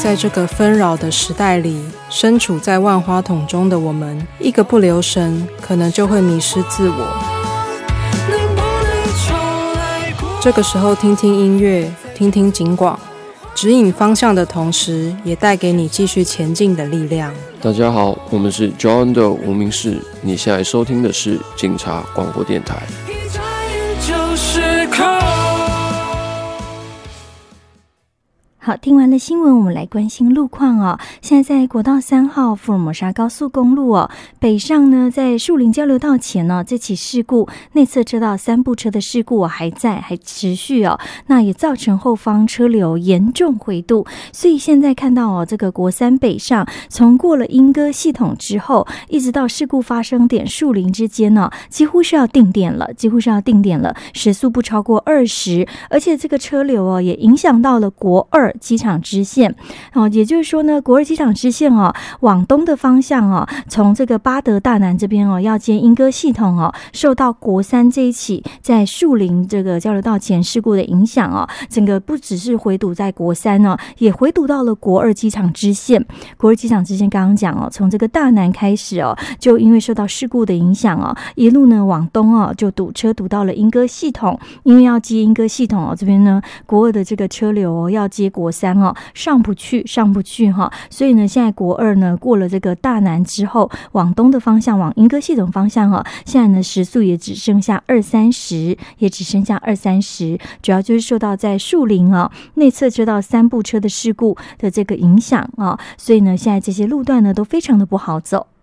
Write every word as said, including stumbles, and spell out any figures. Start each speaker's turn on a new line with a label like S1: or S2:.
S1: 在这个纷扰的时代里，身处在万花筒中的我们，一个不留神，可能就会迷失自我。这个时候听听音乐，听听警广，指引方向的同时，也带给你继续前进的力量。
S2: 大家好，我们是 John 的无名氏，你现在收听的是警察广播电台。
S3: 好，听完了新闻，我们来关心路况哦。现在在国道三号福尔摩沙高速公路哦，北上呢，在树林交流道前呢、哦，这起事故内侧车道三部车的事故、哦、还在，还持续哦。那也造成后方车流严重回堵，所以现在看到哦，这个国三北上，从过了莺歌系统之后，一直到事故发生点树林之间呢、哦，几乎是要定点了，几乎是要定点了，时速不超过二十，而且这个车流哦，也影响到了国二机场支线哦，也就是说呢，国二机场支线哦，往东的方向哦，从这个八德大南这边哦，要接莺歌系统哦，受到国三这一起在树林这个交流道前事故的影响哦，整个不只是回堵在国三哦，也回堵到了国二机场支线。国二机场支线刚刚讲哦，从这个大南开始哦，就因为受到事故的影响哦，一路呢往东哦，就堵车堵到了莺歌系统，因为要接莺歌系统哦，这边呢国二的这个车流哦，要接国三哦，上不去上不去哈，所以呢现在国二呢过了这个大南之后，往东的方向往莺歌系统方向哈，现在呢时速也只剩下二三十，也只剩下二三十，主要就是受到在树林啊内侧车道三部车的事故的这个影响啊，所以呢现在这些路段呢都非常的不好走。